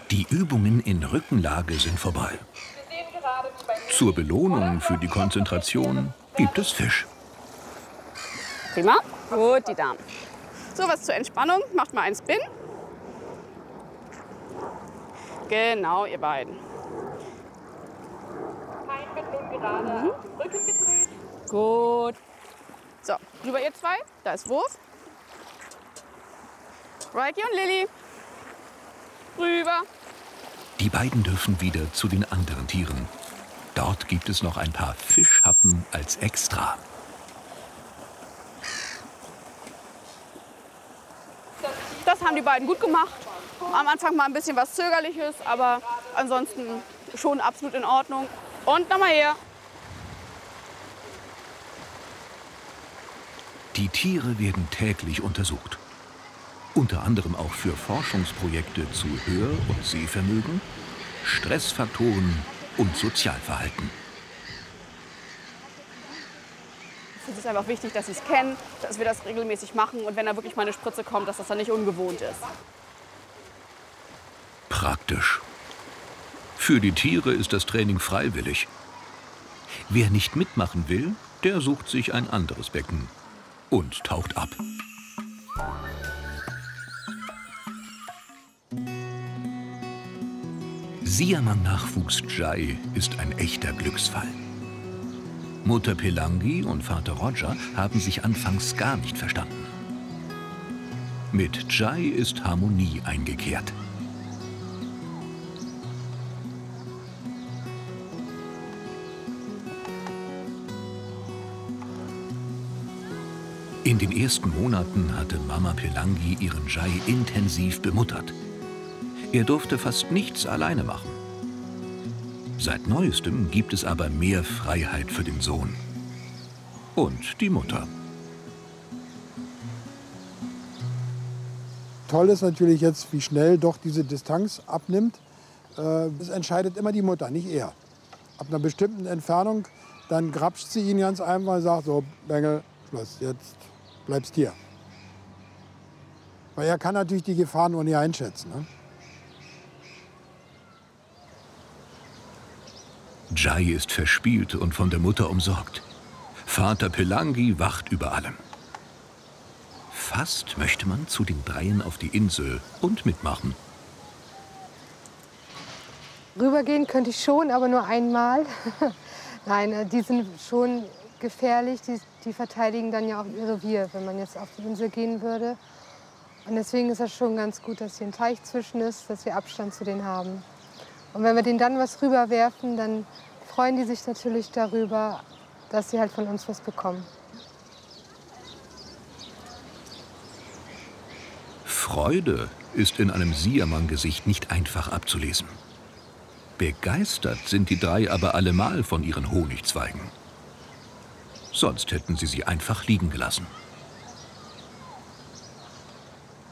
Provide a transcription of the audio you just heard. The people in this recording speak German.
Die Übungen in Rückenlage sind vorbei. Zur Belohnung für die Konzentration gibt es Fisch. Prima. Gut, die Damen. So, was zur Entspannung. Macht mal einen Spin. Genau, ihr beiden. Rücken gedreht. Gut. So, rüber ihr zwei. Da ist Wurf. Reiki und Lilly. Rüber. Die beiden dürfen wieder zu den anderen Tieren. Dort gibt es noch ein paar Fischhappen als Extra. Das haben die beiden gut gemacht. Am Anfang mal ein bisschen was Zögerliches, aber ansonsten schon absolut in Ordnung. Und nochmal her. Die Tiere werden täglich untersucht. Unter anderem auch für Forschungsprojekte zu Hör- und Sehvermögen, Stressfaktoren und Sozialverhalten. Es ist einfach wichtig, dass sie es kennen, dass wir das regelmäßig machen und wenn da wirklich mal eine Spritze kommt, dass das dann nicht ungewohnt ist. Praktisch. Für die Tiere ist das Training freiwillig. Wer nicht mitmachen will, der sucht sich ein anderes Becken und taucht ab. Siamang-Nachwuchs Jai ist ein echter Glücksfall. Mutter Pelangi und Vater Roger haben sich anfangs gar nicht verstanden. Mit Jai ist Harmonie eingekehrt. In den ersten Monaten hatte Mama Pelangi ihren Jai intensiv bemuttert. Er durfte fast nichts alleine machen. Seit Neuestem gibt es aber mehr Freiheit für den Sohn. Und die Mutter. Toll ist natürlich jetzt, wie schnell doch diese Distanz abnimmt. Das entscheidet immer die Mutter, nicht er. Ab einer bestimmten Entfernung, dann grapscht sie ihn ganz einfach und sagt so, Bengel, Schluss, jetzt bleibst hier. Weil er kann natürlich die Gefahren nur nicht einschätzen. Ne? Jai ist verspielt und von der Mutter umsorgt. Vater Pelangi wacht über allem. Fast möchte man zu den Dreien auf die Insel und mitmachen. Rübergehen könnte ich schon, aber nur einmal. Nein, die sind schon gefährlich. Die verteidigen dann ja auch ihr Revier, wenn man jetzt auf die Insel gehen würde. Und deswegen ist es schon ganz gut, dass hier ein Teich zwischen ist, dass wir Abstand zu denen haben. Und wenn wir denen dann was rüberwerfen, dann freuen die sich natürlich darüber, dass sie halt von uns was bekommen. Freude ist in einem Siamang-Gesicht nicht einfach abzulesen. Begeistert sind die drei aber allemal von ihren Honigzweigen. Sonst hätten sie einfach liegen gelassen.